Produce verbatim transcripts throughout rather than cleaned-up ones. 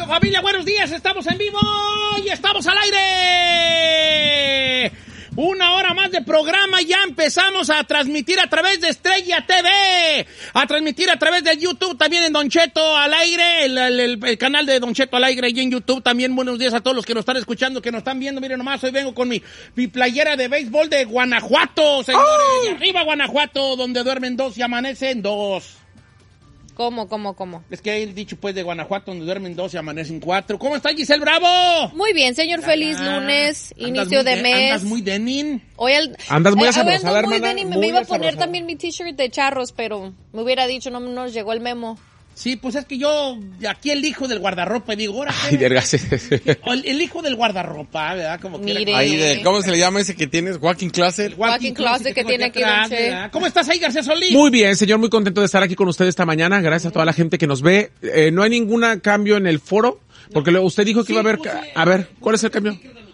Familia, buenos días, estamos en vivo y estamos al aire. Una hora más de programa, ya empezamos a transmitir a través de Estrella T V, a transmitir a través de YouTube, también en Don Cheto al aire, el, el, el, el canal de Don Cheto al aire y en YouTube también. Buenos días a todos los que nos están escuchando, que nos están viendo. Miren nomás, hoy vengo con mi, mi playera de béisbol de Guanajuato, señores. ¡Oh! Y arriba Guanajuato, donde duermen dos y amanecen dos. ¿Cómo, cómo, cómo? Es que hay el dicho, pues, de Guanajuato, donde duermen dos y amanecen cuatro. ¿Cómo está Giselle Bravo? Muy bien, señor. Feliz ah, lunes, inicio de, de mes. ¿Andas muy denim? Hoy el, ¿Andas muy eh, asabrosada, hermana? Muy denim. Muy me iba a poner asabrosada. también mi t-shirt de charros, pero me hubiera dicho, no nos llegó el memo. Sí, pues es que yo, aquí el hijo del guardarropa, digo, ahora... Ay, vergas. El, el hijo del guardarropa, ¿verdad? Como que Mire. Ahí de, ¿cómo se le llama ese que tienes? Walking Closet. Walking Closet que tiene aquí, atrás, Don Che. ¿verdad? ¿Cómo estás ahí, García Solís? Muy bien, señor, muy contento de estar aquí con usted esta mañana. Gracias a toda la gente que nos ve. Eh, no hay ningún cambio en el foro, porque lo, usted dijo que Sí, iba a haber... puse- A ver, ¿cuál es el cambio?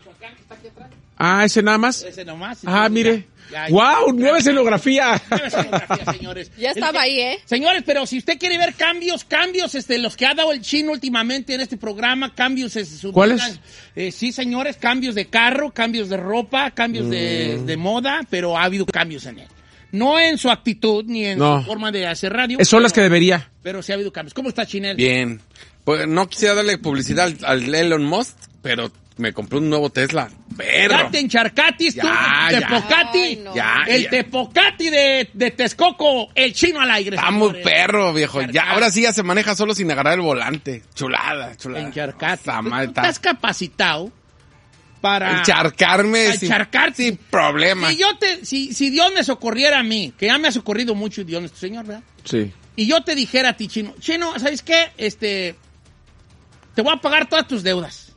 Ah, ese nada más. Ese nomás. Ah, Ya, mire. ya, ya. ¡Wow! Nueva escenografía. Nueva escenografía, señores. Ya estaba El- ahí, ¿eh? Señores, pero si usted quiere ver cambios, cambios, este, los que ha dado el chino últimamente en este programa, cambios... Es, su- ¿Cuáles? Eh, sí, señores, cambios de carro, cambios de ropa, cambios de, de moda, pero ha habido cambios en él. No en su actitud, ni en No. su forma de hacer radio. Son las que pero- debería. Pero sí ha habido cambios. ¿Cómo está, Chinel? Bien. Pues no quisiera darle publicidad al, al Elon Musk, pero me compré un nuevo Tesla. Perro. Date en Charcatis, tú, Ya, ya. Tepocati. Ay, no. Ya, El ya. Tepocati de, de Texcoco, el chino al aire. Está muy señores. perro, viejo. Ya, Charcati. ahora sí ya se maneja solo sin agarrar el volante. Chulada, chulada. En Charcati. Está Tú- mal, tú está. estás capacitado para... Encharcarme a sin, encharcarte. sin problema. Si yo te, si, si Dios me socorriera a mí, que ya me ha socorrido mucho Dios nuestro Señor, ¿verdad? Sí. Y yo te dijera a ti, Chino, Chino, ¿sabes qué? Este, te voy a pagar todas tus deudas.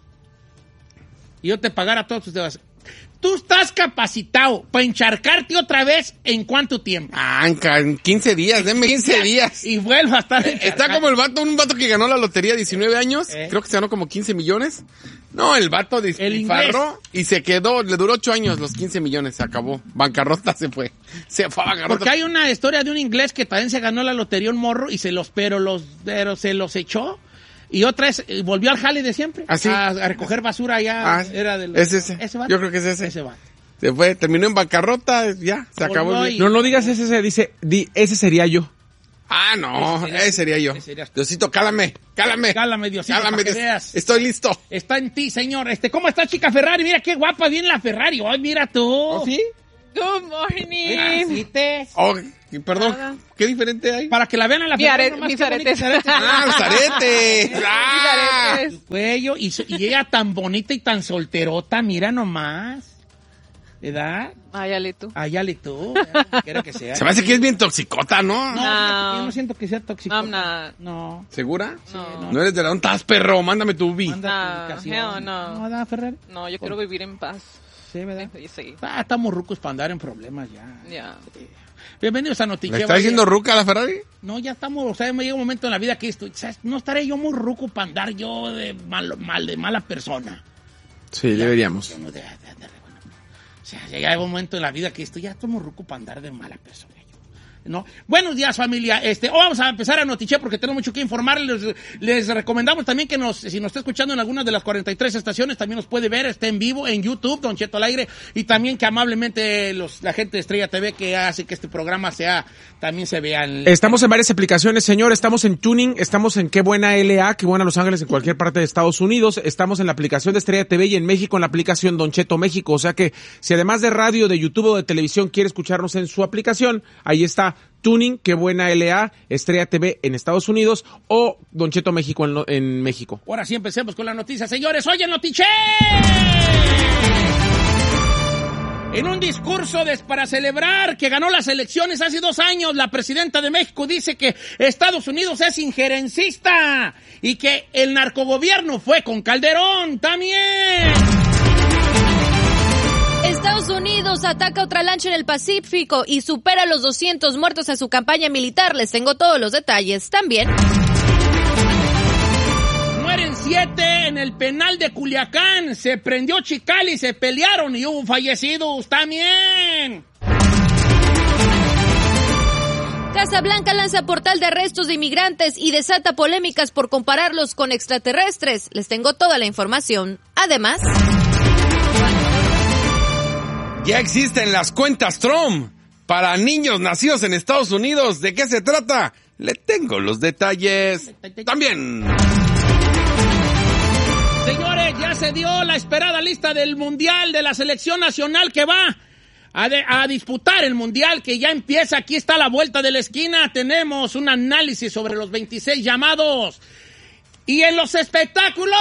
Y yo te pagara todas tus deudas. Tú estás capacitado para encharcarte otra vez en cuánto tiempo. Ah, en ca- en quince días, denme quince días. Y vuelva a estar Está encharcado. como el vato, un vato que ganó la lotería a diecinueve años, ¿Eh? creo que se ganó como quince millones. No, el vato El inglés. disparó y se quedó, le duró ocho años los quince millones, se acabó. Bancarrota se fue. Se fue a bancarrota. Porque hay una historia de un inglés que también se ganó la lotería un morro y se los, pero los, pero se los echó. Y otra es, eh, volvió al jale de siempre. ¿Ah, sí? a, a recoger basura allá. Ah, era de los- es ese. vato? Yo creo que es ese. Ese va. Se fue, terminó en bancarrota, ya, se Volvió acabó el y- No, no digas ese, se dice, di, ese sería yo. Ah, no, Ese sería- ese sería yo. ese serías tú. Diosito, cálame, cálame. Cálame, Diosito, Cálame, para que Dios. veas. Estoy listo. Está en ti, señor. Este, ¿cómo está, chica Ferrari? Mira qué guapa viene la Ferrari. Ay, mira tú. ¿Oh, sí? Good Mira, morning. sí te- Oh, perdón, Nada. ¿qué diferente hay? Para que la vean a la Mi Ferrari. are- nomás mis qué bonitos aretes. aretes. Ah, los aretes. Ah. Mis aretes. Cuello y, so- y ella tan bonita y tan solterota, mira nomás. ¿Verdad? Váyale tú. Allá tú. ¿verdad? Quiera que sea. Se me hace que es bien toxicota, ¿no? No, No. yo no siento que sea tóxico. I'm not. No. ¿Segura? No. No eres de la ¿dónde estás, perro? Mándame tu ubi. Manda tu No, ubicación. hell no. No, ¿verdad, Ferrari? No, yo quiero vivir en paz. Sí, ¿verdad? Sí, sí. Ah, estamos rucos para andar en problemas ya. Ya. Bienvenidos a ¿Le Noticheva. está diciendo ruca a la Ferrari? No, ya estamos, o sea, me llega un momento en la vida que estoy, ¿sabes? No estaré yo muy ruco para andar yo de mal, mal de mala persona. Sí, deberíamos. Yo no de- de andar de buena- O sea, ya llega un momento en la vida que estoy, ya estoy muy ruco para andar de mala persona. yo, ¿No? Buenos días, familia. Este, oh, vamos a empezar a Notiche porque tenemos mucho que informarles. Les, les recomendamos también que nos, si nos está escuchando en alguna de las cuarenta y tres estaciones, también nos puede ver, está en vivo en YouTube, Don Cheto al aire, y también que amablemente los, la gente de Estrella T V que hace que este programa sea, también se vea en... Estamos en varias aplicaciones, señor. Estamos en Tuning, estamos en Qué Buena L A, Qué Buena Los Ángeles, en cualquier parte de Estados Unidos. Estamos en la aplicación de Estrella T V y en México en la aplicación Don Cheto México. O sea que si además de radio, de YouTube o de televisión quiere escucharnos en su aplicación, ahí está Tuning, Qué Buena L A, Estrella T V en Estados Unidos o Don Cheto México en, lo- en México. Ahora sí empecemos con la noticia, señores. ¡Oye, Notiche! En un discurso de, para celebrar que ganó las elecciones hace dos años, la presidenta de México dice que Estados Unidos es injerencista y que el narcogobierno fue con Calderón también. Estados Unidos ataca otra lancha en el Pacífico y supera los doscientos muertos en su campaña militar. Les tengo todos los detalles también. Mueren siete en el penal de Culiacán. Se prendió Chicali, se pelearon y hubo fallecidos también. Casa Blanca lanza portal de arrestos de inmigrantes y desata polémicas por compararlos con extraterrestres. Les tengo toda la información. Además, ya existen las cuentas Trump para niños nacidos en Estados Unidos. ¿De qué se trata? Le tengo los detalles también. Señores, ya se dio la esperada lista del Mundial de la Selección Nacional que va a, de, a disputar el Mundial, que ya empieza. Aquí está la vuelta de la esquina. Tenemos un análisis sobre los veintiséis llamados. Y en los espectáculos,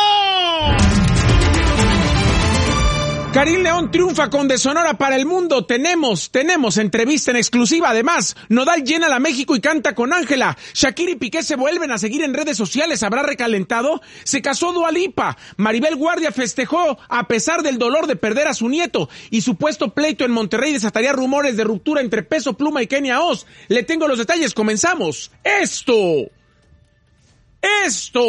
Karim León triunfa con De Sonora para el mundo. Tenemos, tenemos entrevista en exclusiva. Además, Nodal llena la México y canta con Ángela. Shakira y Piqué se vuelven a seguir en redes sociales. ¿Habrá recalentado? Se casó Dua Lipa. Maribel Guardia festejó a pesar del dolor de perder a su nieto. Y supuesto pleito en Monterrey desataría rumores de ruptura entre Peso Pluma y Kenia Oz. Le tengo los detalles. Comenzamos. Esto. Esto.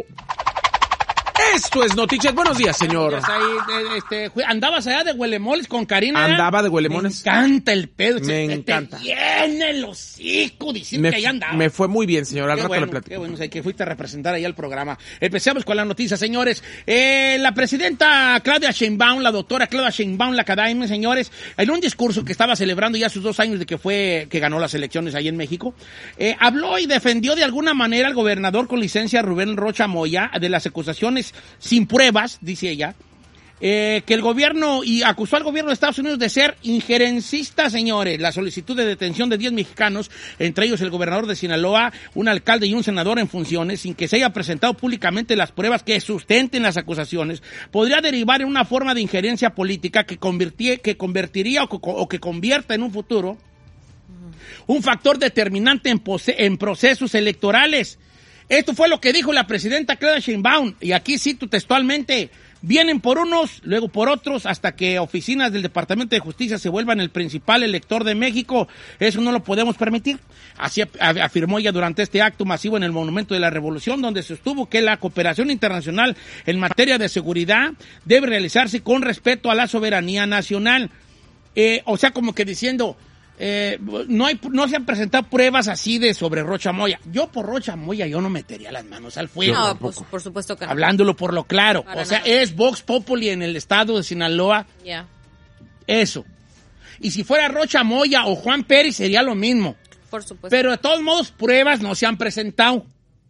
Esto es Noticias. Buenos días, señor. Ahí, este, andabas allá de huelemoles con Karina. Andaba de huelemoles. Me encanta el pedo. Me se, encanta. Te llena el hocico diciendo me, que allá andaba. Me fue muy bien, señor. Al qué rato bueno, le platico. Qué bueno, o sea, que fuiste a representar ahí al programa. Empecemos con las noticias, señores. Eh, la presidenta Claudia Sheinbaum, la doctora Claudia Sheinbaum, la academia, señores, en un discurso que estaba celebrando ya sus dos años de que fue, que ganó las elecciones ahí en México, eh, habló y defendió de alguna manera al gobernador con licencia Rubén Rocha Moya de las acusaciones sin pruebas, dice ella, eh, que el gobierno, y acusó al gobierno de Estados Unidos de ser injerencista, señores. La solicitud de detención de diez mexicanos, entre ellos el gobernador de Sinaloa, un alcalde y un senador en funciones, sin que se haya presentado públicamente las pruebas que sustenten las acusaciones, podría derivar en una forma de injerencia política que, que convertiría o, o que convierta en un futuro un factor determinante en, en procesos electorales. Esto fue lo que dijo la presidenta Claudia Sheinbaum, y aquí cito textualmente: vienen por unos, luego por otros, hasta que oficinas del Departamento de Justicia se vuelvan el principal elector de México. Eso no lo podemos permitir. Así afirmó ella durante este acto masivo en el Monumento de la Revolución, donde sostuvo que la cooperación internacional en materia de seguridad debe realizarse con respeto a la soberanía nacional. Eh, o sea, como que diciendo... Eh, no hay, no se han presentado pruebas así de sobre Rocha Moya. Yo por Rocha Moya yo no metería las manos al fuego. No, pues, por supuesto que no. Hablándolo por lo claro. Para o sea, nada. Es Vox Populi en el estado de Sinaloa. Ya. Yeah. Eso. Y si fuera Rocha Moya o Juan Pérez sería lo mismo. Por supuesto. Pero de todos modos, pruebas no se han presentado.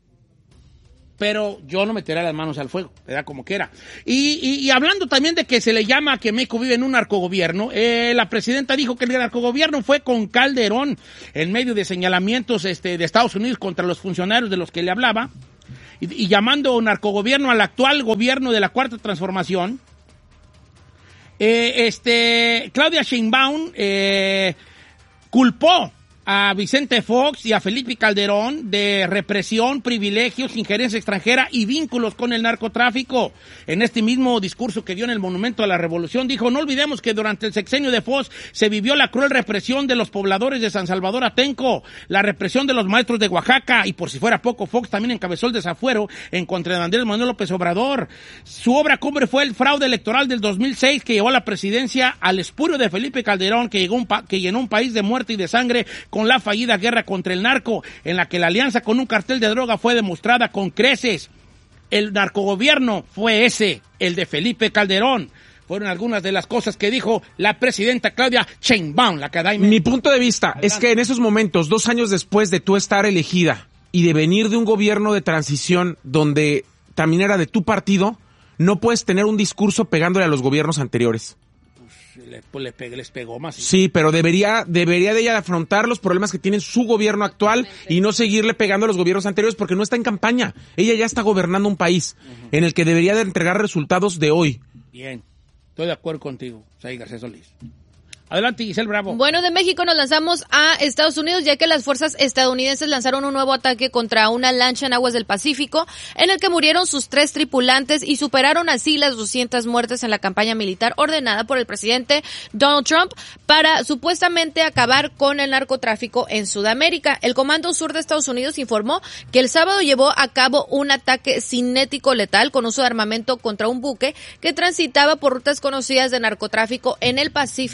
Pero yo no metería las manos al fuego, ¿verdad? Como quiera. Y, y, y hablando también de que se le llama que México vive en un narcogobierno, eh, la presidenta dijo que el narcogobierno fue con Calderón en medio de señalamientos este, de Estados Unidos contra los funcionarios de los que le hablaba, y, y llamando narcogobierno al actual gobierno de la Cuarta Transformación. Eh, este, Claudia Sheinbaum eh, culpó a Vicente Fox y a Felipe Calderón de represión, privilegios, injerencia extranjera y vínculos con el narcotráfico. En este mismo discurso que dio en el Monumento a la Revolución, dijo: no olvidemos que durante el sexenio de Fox se vivió la cruel represión de los pobladores de San Salvador Atenco, la represión de los maestros de Oaxaca, y por si fuera poco, Fox también encabezó el desafuero en contra de Andrés Manuel López Obrador. Su obra cumbre fue el fraude electoral del dos mil seis, que llevó a la presidencia al espurio de Felipe Calderón, que, llegó un pa- que llenó un país de muerte y de sangre con la fallida guerra contra el narco, en la que la alianza con un cartel de droga fue demostrada con creces. El narcogobierno fue ese, el de Felipe Calderón. Fueron algunas de las cosas que dijo la presidenta Claudia Sheinbaum, la academia. Mi punto de vista Adelante. Es que en esos momentos, dos años después de tú estar elegida y de venir de un gobierno de transición donde también era de tu partido, no puedes tener un discurso pegándole a los gobiernos anteriores. Le, pues le pegue, les pegó más. Sí, pero debería debería de ella afrontar los problemas que tiene su gobierno actual y no seguirle pegando a los gobiernos anteriores, porque no está en campaña. Ella ya está gobernando un país uh-huh. en el que debería de entregar resultados de hoy. Bien, estoy de acuerdo contigo, Saí García Solís. Adelante, Giselle Bravo. Bueno, de México nos lanzamos a Estados Unidos, ya que las fuerzas estadounidenses lanzaron un nuevo ataque contra una lancha en aguas del Pacífico, en el que murieron sus tres tripulantes y superaron así las doscientas muertes en la campaña militar ordenada por el presidente Donald Trump para supuestamente acabar con el narcotráfico en Sudamérica. El Comando Sur de Estados Unidos informó que el sábado llevó a cabo un ataque cinético letal con uso de armamento contra un buque que transitaba por rutas conocidas de narcotráfico en el Pacífico Oriental,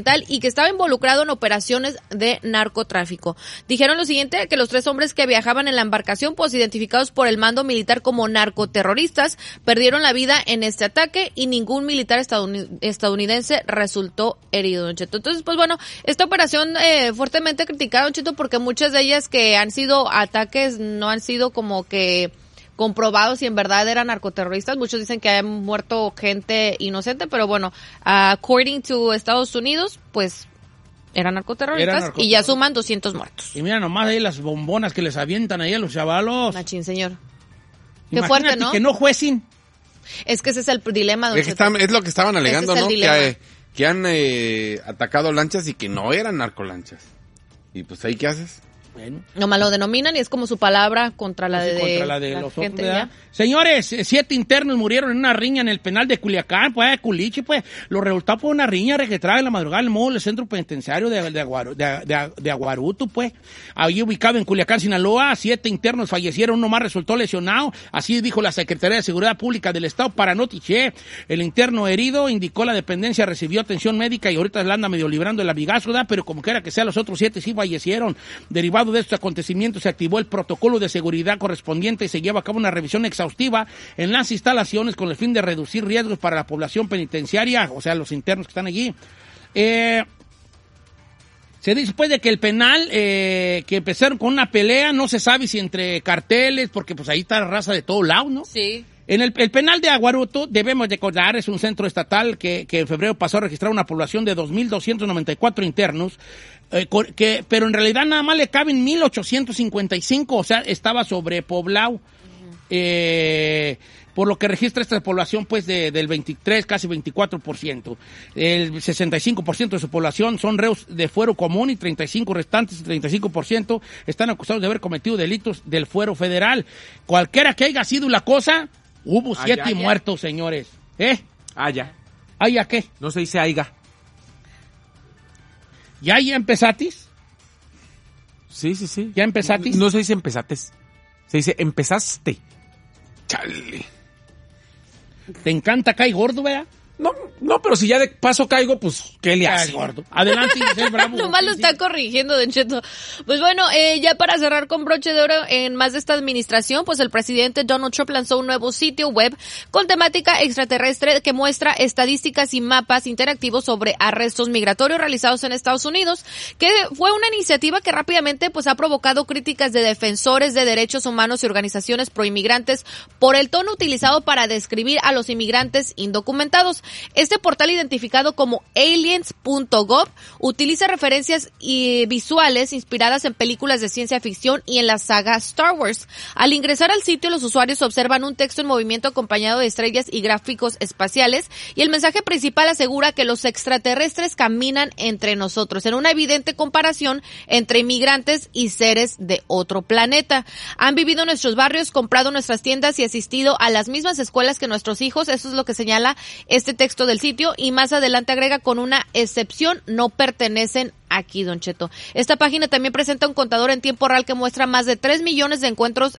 Occidental y que estaba involucrado en operaciones de narcotráfico. Dijeron lo siguiente, que los tres hombres que viajaban en la embarcación, pues identificados por el mando militar como narcoterroristas, perdieron la vida en este ataque y ningún militar estadounidense resultó herido, Don Cheto. Entonces, pues bueno, esta operación eh, fuertemente criticada, Don Cheto, porque muchas de ellas que han sido ataques no han sido como que comprobados si en verdad eran narcoterroristas. Muchos dicen que han muerto gente inocente, pero bueno, according to Estados Unidos, pues eran narcoterroristas, Era narcoterroristas y ya suman doscientos muertos. Y mira nomás ahí las bombonas que les avientan ahí a los chavalos. Machín, señor. Qué Imagínate fuerte, ¿no? que no juecen. Es que ese es el dilema, Don es, que está, es lo que estaban alegando, ¿no? Que, eh, que han eh, atacado lanchas y que no eran narcolanchas. Y pues ahí, ¿qué haces? Bueno. Nomás lo denominan y es como su palabra contra la de, contra la de la los gente, otros, Señores, siete internos murieron en una riña en el penal de Culiacán, pues, de Culichi, pues. Lo resultó por una riña registrada en la madrugada del módulo del centro penitenciario de, de, Aguaru, de, de, de Aguaruto, pues. Ahí ubicado en Culiacán, Sinaloa, siete internos fallecieron, uno más resultó lesionado. Así dijo la Secretaría de Seguridad Pública del Estado para Notiche. El interno herido, indicó la dependencia, recibió atención médica y ahorita le anda medio librando el abigazo, ¿da? Pero como quiera que sea, los otros siete sí fallecieron. Derivado de estos acontecimientos, se activó el protocolo de seguridad correspondiente y se lleva a cabo una revisión exhaustiva en las instalaciones con el fin de reducir riesgos para la población penitenciaria, o sea, los internos que están allí. Eh, se dice pues de que el penal, eh, que empezaron con una pelea, no se sabe si entre carteles, porque pues ahí está la raza de todo lado, ¿no? Sí. En el, el penal de Aguaruto, debemos recordar, es un centro estatal que, que en febrero pasó a registrar una población de dos mil doscientos noventa y cuatro internos, eh, que, pero en realidad nada más le caben mil ochocientos cincuenta y cinco, o sea, estaba sobrepoblado. Uh-huh. Eh, por lo que registra esta población pues de, del veintitrés, casi veinticuatro por ciento. El sesenta y cinco por ciento de su población son reos de fuero común y treinta y cinco restantes, treinta y cinco por ciento están acusados de haber cometido delitos del fuero federal. Cualquiera que haya sido la cosa, hubo siete ah, ya, muertos, ya. Señores. ¿Eh? Ah, ya. ¿Ah, ya qué? No se dice aiga. ¿Ya ya empezatis? Sí, sí, sí. ¿Ya empezatis? No, no se dice empezates. Se dice empezaste. Chale. ¿Te encanta caer gordo, verdad? No, no, pero si ya de paso caigo, pues, ¿qué le hace? Gordo. Adelante, Giselle Bravo. Nomás lo está corrigiendo, Don Cheto. Pues bueno, eh, ya para cerrar con broche de oro en más de esta administración, pues el presidente Donald Trump lanzó un nuevo sitio web con temática extraterrestre que muestra estadísticas y mapas interactivos sobre arrestos migratorios realizados en Estados Unidos, que fue una iniciativa que rápidamente pues ha provocado críticas de defensores de derechos humanos y organizaciones proinmigrantes por el tono utilizado para describir a los inmigrantes indocumentados. Este portal, identificado como aliens punto gov, utiliza referencias y visuales inspiradas en películas de ciencia ficción y en la saga Star Wars. Al ingresar al sitio, los usuarios observan un texto en movimiento acompañado de estrellas y gráficos espaciales, y el mensaje principal asegura que los extraterrestres caminan entre nosotros, en una evidente comparación entre inmigrantes y seres de otro planeta. Han vivido en nuestros barrios, comprado nuestras tiendas y asistido a las mismas escuelas que nuestros hijos. Eso es lo que señala este texto del sitio, y más adelante agrega: con una excepción, no pertenecen aquí, Don Cheto. Esta página también presenta un contador en tiempo real que muestra más de tres millones de encuentros